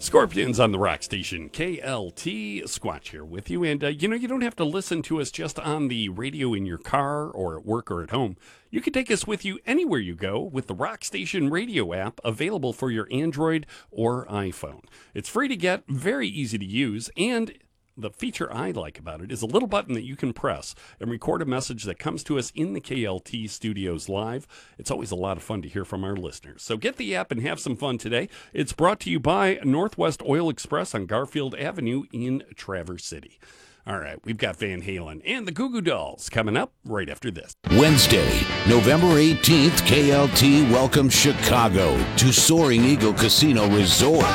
Scorpions on the rock station, KLT. Squatch here with you. And, you don't have to listen to us just on the radio in your car or at work or at home. You can take us with you anywhere you go with the Rock Station Radio app available for your Android or iPhone. It's free to get, very easy to use, and the feature I like about it is a little button that you can press and record a message that comes to us in the KLT studios live. It's always a lot of fun to hear from our listeners. So get the app and have some fun today. It's brought to you by Northwest Oil Express on Garfield Avenue in Traverse City. All right, we've got Van Halen and the Goo Goo Dolls coming up right after this. Wednesday, November 18th, KLT welcomes Chicago to Soaring Eagle Casino Resort.